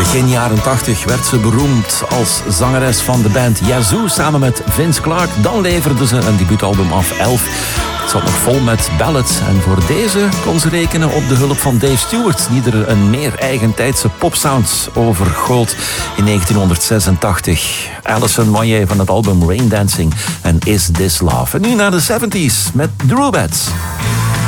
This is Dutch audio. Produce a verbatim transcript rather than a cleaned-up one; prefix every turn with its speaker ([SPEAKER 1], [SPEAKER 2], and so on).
[SPEAKER 1] Begin jaren tachtig werd ze beroemd als zangeres van de band Yazoo samen met Vince Clarke. Dan leverde ze een debuutalbum af, Elf. Het zat nog vol met ballads en voor deze kon ze rekenen op de hulp van Dave Stewart, die er een meer eigentijdse popsound over goot in negentienhonderdzesentachtig. Alison Moyet van het album Rain Dancing en Is This Love. En nu naar de zeventies met The Rubettes.